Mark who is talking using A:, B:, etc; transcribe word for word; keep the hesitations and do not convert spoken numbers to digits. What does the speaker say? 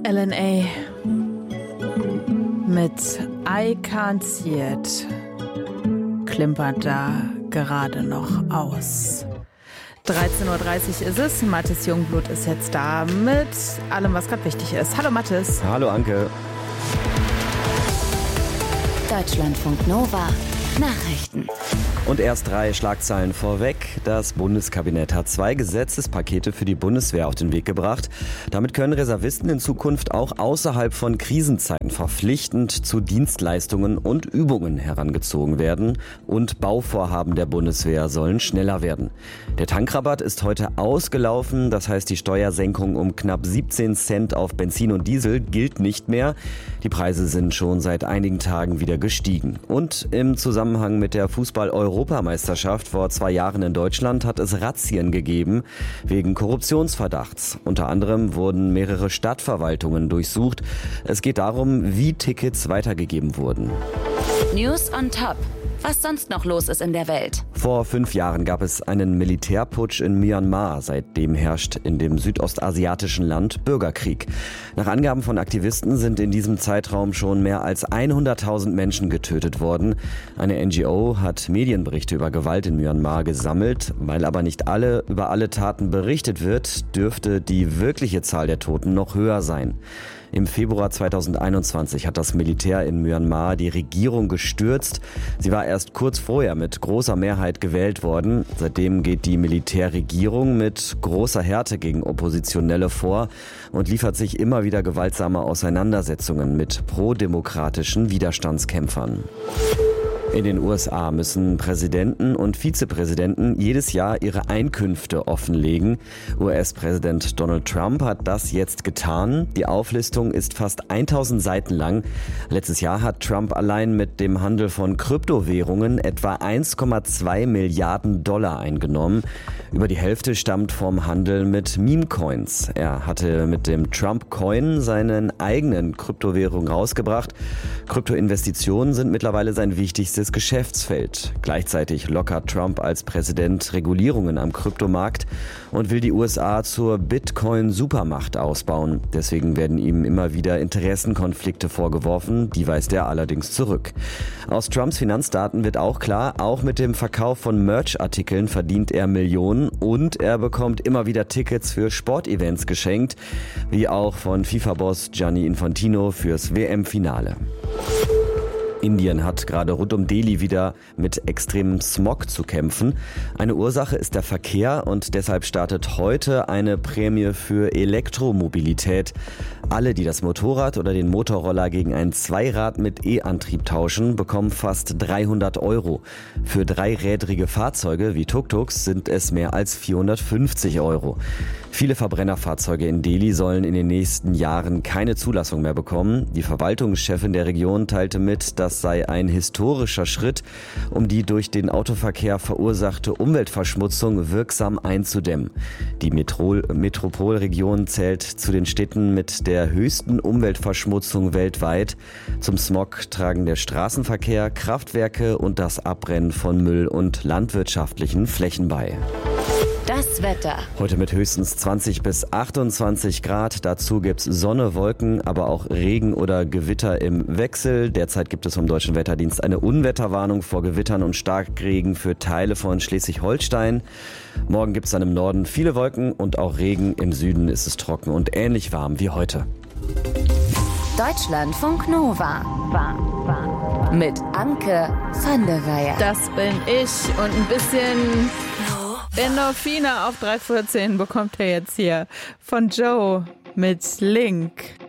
A: L N A mit I Can't See It klimpert da gerade noch aus. dreizehn Uhr dreißig ist es. Mathis Jungblut ist jetzt da mit allem, was gerade wichtig ist. Hallo Mathis.
B: Hallo Anke.
C: Deutschlandfunk Nova Nachrichten.
B: Und erst drei Schlagzeilen vorweg. Das Bundeskabinett hat zwei Gesetzespakete für die Bundeswehr auf den Weg gebracht. Damit können Reservisten in Zukunft auch außerhalb von Krisenzeiten verpflichtend zu Dienstleistungen und Übungen herangezogen werden. Und Bauvorhaben der Bundeswehr sollen schneller werden. Der Tankrabatt ist heute ausgelaufen. Das heißt, die Steuersenkung um knapp siebzehn Cent auf Benzin und Diesel gilt nicht mehr. Die Preise sind schon seit einigen Tagen wieder gestiegen. Und im Zusammenhang mit der Fußball-Europameisterschaft vor zwei Jahren in Deutschland hat es Razzien gegeben wegen Korruptionsverdachts. Unter anderem wurden mehrere Stadtverwaltungen durchsucht. Es geht darum, wie Tickets weitergegeben wurden.
C: News on Top. Was sonst noch los ist in der Welt.
B: Vor fünf Jahren gab es einen Militärputsch in Myanmar. Seitdem herrscht in dem südostasiatischen Land Bürgerkrieg. Nach Angaben von Aktivisten sind in diesem Zeitraum schon mehr als hunderttausend Menschen getötet worden. Eine N G O hat Medienberichte über Gewalt in Myanmar gesammelt. Weil aber nicht alle über alle Taten berichtet wird, dürfte die wirkliche Zahl der Toten noch höher sein. Im Februar zweitausendeinundzwanzig hat das Militär in Myanmar die Regierung gestürzt. Sie war erst kurz vorher mit großer Mehrheit gewählt worden. Seitdem geht die Militärregierung mit großer Härte gegen Oppositionelle vor und liefert sich immer wieder gewaltsame Auseinandersetzungen mit prodemokratischen Widerstandskämpfern. In den U S A müssen Präsidenten und Vizepräsidenten jedes Jahr ihre Einkünfte offenlegen. U S-Präsident Donald Trump hat das jetzt getan. Die Auflistung ist fast tausend Seiten lang. Letztes Jahr hat Trump allein mit dem Handel von Kryptowährungen etwa eins Komma zwei Milliarden Dollar eingenommen. Über die Hälfte stammt vom Handel mit Meme-Coins. Er hatte mit dem Trump-Coin seinen eigenen Kryptowährung rausgebracht. Kryptoinvestitionen sind mittlerweile sein wichtigstes Geschäftsfeld. Gleichzeitig lockert Trump als Präsident Regulierungen am Kryptomarkt und will die U S A zur Bitcoin-Supermacht ausbauen. Deswegen werden ihm immer wieder Interessenkonflikte vorgeworfen, die weist er allerdings zurück. Aus Trumps Finanzdaten wird auch klar, auch mit dem Verkauf von Merch-Artikeln verdient er Millionen und er bekommt immer wieder Tickets für Sportevents geschenkt, wie auch von FIFA-Boss Gianni Infantino fürs W M-Finale. Indien hat gerade rund um Delhi wieder mit extremem Smog zu kämpfen. Eine Ursache ist der Verkehr und deshalb startet heute eine Prämie für Elektromobilität. Alle, die das Motorrad oder den Motorroller gegen ein Zweirad mit E-Antrieb tauschen, bekommen fast dreihundert Euro. Für dreirädrige Fahrzeuge wie Tuk-Tuks sind es mehr als vierhundertfünfzig Euro. Viele Verbrennerfahrzeuge in Delhi sollen in den nächsten Jahren keine Zulassung mehr bekommen. Die Verwaltungschefin der Region teilte mit, das sei ein historischer Schritt, um die durch den Autoverkehr verursachte Umweltverschmutzung wirksam einzudämmen. Die Metro- Metropolregion zählt zu den Städten mit der höchsten Umweltverschmutzung weltweit. Zum Smog tragen der Straßenverkehr, Kraftwerke und das Abbrennen von Müll und landwirtschaftlichen Flächen bei.
C: Das Wetter.
B: Heute mit höchstens zwanzig bis achtundzwanzig Grad. Dazu gibt's Sonne, Wolken, aber auch Regen oder Gewitter im Wechsel. Derzeit gibt es vom Deutschen Wetterdienst eine Unwetterwarnung vor Gewittern und Starkregen für Teile von Schleswig-Holstein. Morgen gibt's dann im Norden viele Wolken und auch Regen. Im Süden ist es trocken und ähnlich warm wie heute.
C: Deutschlandfunk Nova. Mit Anke van der Weyer.
A: Das bin ich und ein bisschen Endorphine auf drei vierzehn bekommt er jetzt hier von Joe mit Link.